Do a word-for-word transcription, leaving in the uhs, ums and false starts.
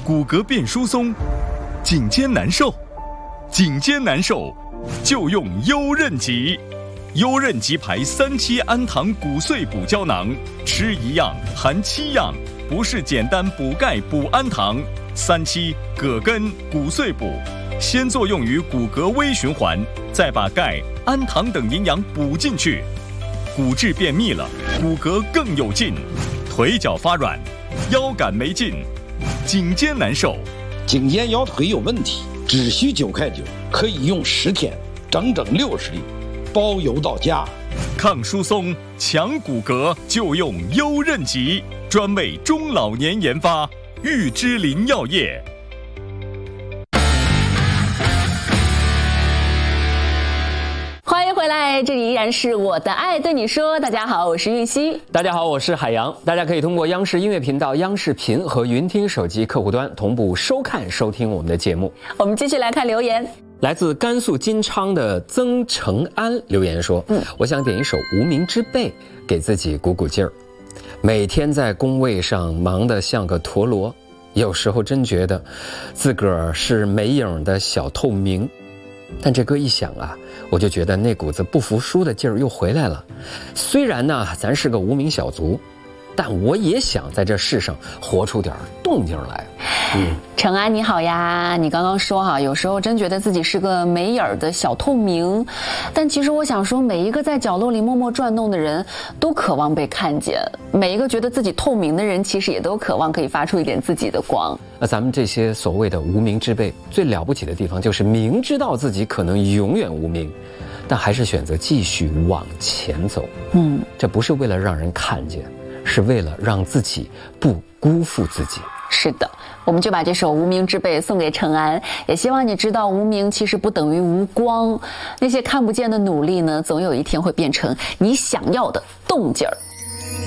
骨骼变疏松，颈肩难受，颈肩难受就用优韧极。优韧极牌三七氨糖骨碎补胶囊，吃一样含七样，不是简单补钙补氨糖。三七葛根骨碎补，先作用于骨骼微循环，再把钙、氨糖等营养补进去，骨质变密了，骨骼更有劲，腿脚发软，腰杆没劲，颈肩难受， 颈肩腰腿有问题，只需九块九，可以用十天，整整六十粒，包邮到家。 抗疏松、强骨骼就用优韧极，专为中老年研发，玉芝林药业。 欢迎回来，这里依然是我的爱对你说。大家好，我是玉溪。 大家好，我是海洋。大家可以通过央视音乐频道、央视频和云听手机客户端同步收看、收听我们的节目。 我们继续来看留言。 来自甘肃金昌的曾成安留言说：“嗯，我想点一首《无名之辈》，给自己鼓鼓劲儿。每天在工位上忙得像个陀螺，有时候真觉得自个儿是没影的小透明。但这歌一响啊，我就觉得那股子不服输的劲儿又回来了。虽然呢，咱是个无名小卒，但我也想在这世上活出点动静来。”嗯， 程安你好呀，你刚刚说哈，有时候真觉得自己是个没影儿的小透明，但其实我想说，每一个在角落里默默转动的人都渴望被看见，每一个觉得自己透明的人其实也都渴望可以发出一点自己的光。 那咱们这些所谓的无名之辈，最了不起的地方就是明知道自己可能永远无名，但还是选择继续往前走。嗯，这不是为了让人看见，是为了让自己不辜负自己。 是的，我们就把这首《无名之辈》送给程安，也希望你知道，无名其实不等于无光，那些看不见的努力呢，总有一天会变成你想要的动静儿。